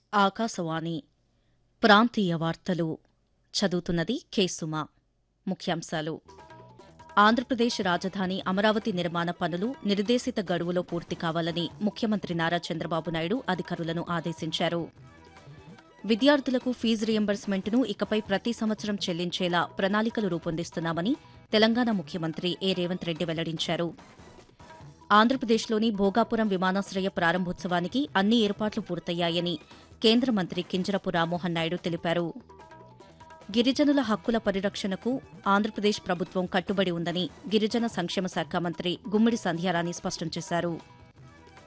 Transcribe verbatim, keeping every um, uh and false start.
ఆకాశవాణి ప్రాంతీయ వార్తలు చదువుతున్నది కె సుమ. ముఖ్యాంశాలు. ఆంధ్రప్రదేశ్ రాజధాని అమరావతి నిర్మాణ పనులు నిర్దేశిత గడువులో పూర్తి కావాలని ముఖ్యమంత్రి నారా చంద్రబాబు నాయుడు అధికారులను ఆదేశించారు. విద్యార్థులకు ఫీజు రియంబర్స్మెంట్ను ఇకపై ప్రతి సంవత్సరం చెల్లించేలా ప్రణాళికలు రూపొందిస్తున్నామని తెలంగాణ ముఖ్యమంత్రి ఏ రేవంత్ రెడ్డి వెల్లడించారు. ఆంధ్రప్రదేశ్లోని భోగాపురం విమానాశ్రయ ప్రారంభోత్సవానికి అన్ని ఏర్పాట్లు పూర్తయ్యాయని కేంద్ర మంత్రి కింజరపు రామ్మోహన్ నాయుడు తెలిపారు. గిరిజనుల హక్కుల పరిరక్షణకు ఆంధ్రప్రదేశ్ ప్రభుత్వం కట్టుబడి ఉందని గిరిజన సంక్షేమ శాఖ మంత్రి గుమ్మిడి సంధ్యారాణి స్పష్టం చేశారు.